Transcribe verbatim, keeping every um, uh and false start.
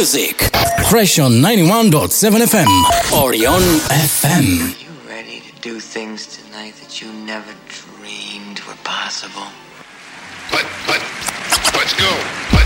music. Fresh on ninety-one point seven F M. Orion F M. Are you ready to do things tonight that you never dreamed were possible? What?